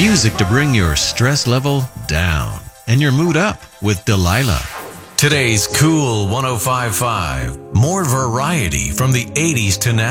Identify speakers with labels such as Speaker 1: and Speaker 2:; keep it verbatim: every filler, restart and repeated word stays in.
Speaker 1: Music to bring your stress level down and your mood up with Delilah. Today's Cool one oh five point five. More variety from the eighties to now.